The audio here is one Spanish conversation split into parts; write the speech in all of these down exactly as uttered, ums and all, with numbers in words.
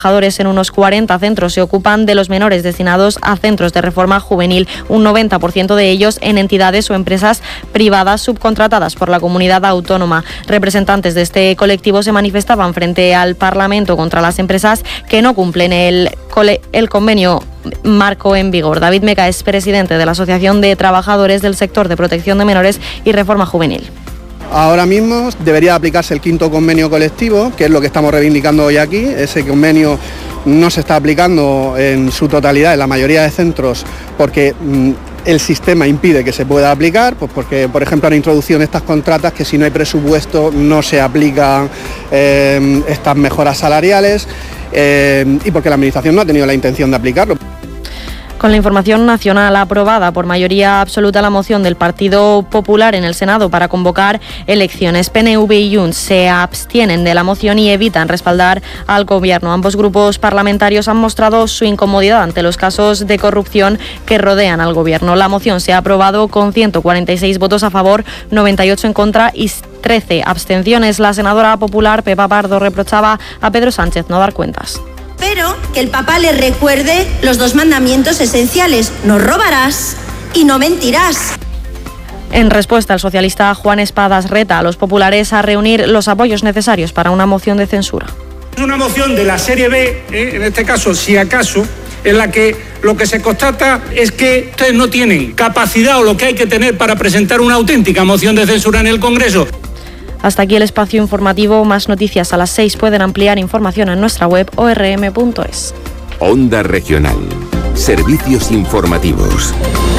Trabajadores en unos cuarenta centros se ocupan de los menores destinados a centros de reforma juvenil, un noventa por ciento de ellos en entidades o empresas privadas subcontratadas por la comunidad autónoma. Representantes de este colectivo se manifestaban frente al Parlamento contra las empresas que no cumplen el, el convenio marco en vigor. David Meca es presidente de la Asociación de Trabajadores del Sector de Protección de Menores y Reforma Juvenil. Ahora mismo debería aplicarse el quinto convenio colectivo, que es lo que estamos reivindicando hoy aquí. Ese convenio no se está aplicando en su totalidad en la mayoría de centros porque mmm, el sistema impide que se pueda aplicar, pues porque, por ejemplo, han introducido en estas contratas que si no hay presupuesto no se aplican eh, estas mejoras salariales eh, y porque la Administración no ha tenido la intención de aplicarlo. Con la información nacional aprobada por mayoría absoluta la moción del Partido Popular en el Senado para convocar elecciones, P N V y Junts se abstienen de la moción y evitan respaldar al Gobierno. Ambos grupos parlamentarios han mostrado su incomodidad ante los casos de corrupción que rodean al Gobierno. La moción se ha aprobado con ciento cuarenta y seis votos a favor, noventa y ocho en contra y trece abstenciones. La senadora popular Pepa Pardo reprochaba a Pedro Sánchez no dar cuentas. Espero que el Papa le recuerde los dos mandamientos esenciales: no robarás y no mentirás. En respuesta, el socialista Juan Espadas reta a los populares a reunir los apoyos necesarios para una moción de censura. Es una moción de la serie B, eh, en este caso, si acaso, en la que lo que se constata es que ustedes no tienen capacidad o lo que hay que tener para presentar una auténtica moción de censura en el Congreso. Hasta aquí el espacio informativo. Más noticias a las seis. Pueden ampliar información en nuestra web o r m punto es. Onda Regional. Servicios informativos.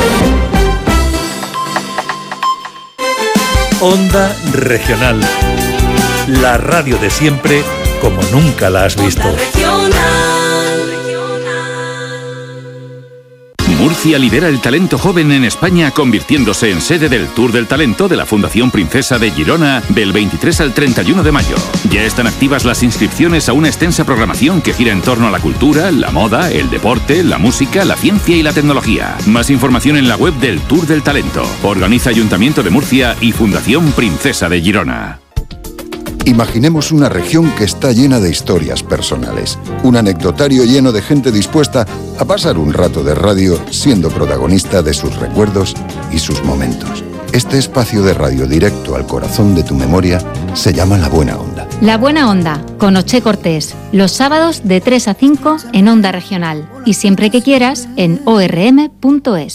Onda Regional. La radio de siempre como nunca la has visto. Murcia lidera el talento joven en España, convirtiéndose en sede del Tour del Talento de la Fundación Princesa de Girona del veintitrés al treinta y uno de mayo. Ya están activas las inscripciones a una extensa programación que gira en torno a la cultura, la moda, el deporte, la música, la ciencia y la tecnología. Más información en la web del Tour del Talento. Organiza Ayuntamiento de Murcia y Fundación Princesa de Girona. Imaginemos una región que está llena de historias personales, un anecdotario lleno de gente dispuesta a pasar un rato de radio siendo protagonista de sus recuerdos y sus momentos. Este espacio de radio directo al corazón de tu memoria se llama La Buena Onda. La Buena Onda, con Oche Cortés, los sábados de tres a cinco en Onda Regional y siempre que quieras en o r m punto es.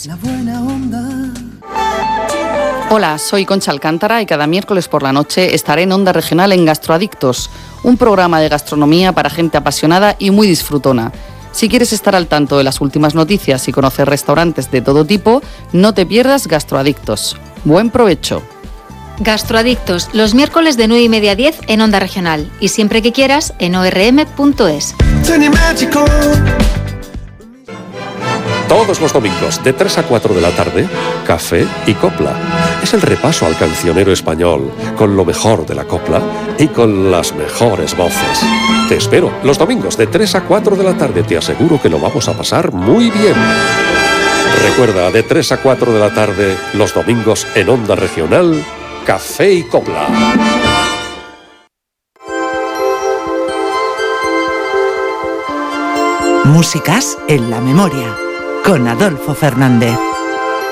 Hola, soy Concha Alcántara y cada miércoles por la noche estaré en Onda Regional en Gastroadictos, un programa de gastronomía para gente apasionada y muy disfrutona. Si quieres estar al tanto de las últimas noticias y conocer restaurantes de todo tipo, no te pierdas Gastroadictos. Buen provecho. Gastroadictos, los miércoles de nueve y media a diez en Onda Regional y siempre que quieras en o r m punto es. Todos los domingos, de tres a cuatro de la tarde, Café y Copla. Es el repaso al cancionero español, con lo mejor de la copla y con las mejores voces. Te espero, los domingos, de tres a cuatro de la tarde. Te aseguro que lo vamos a pasar muy bien. Recuerda, de tres a cuatro de la tarde, los domingos en Onda Regional, Café y Copla. Músicas en la memoria, con Adolfo Fernández.